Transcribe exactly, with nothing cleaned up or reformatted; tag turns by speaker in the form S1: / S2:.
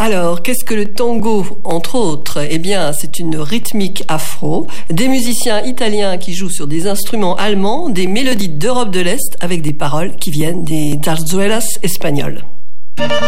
S1: Alors, qu'est-ce que le tango, entre autres? Eh bien, c'est une rythmique afro, des musiciens italiens qui jouent sur des instruments allemands, des mélodies d'Europe de l'Est avec des paroles qui viennent des zarzuelas espagnoles.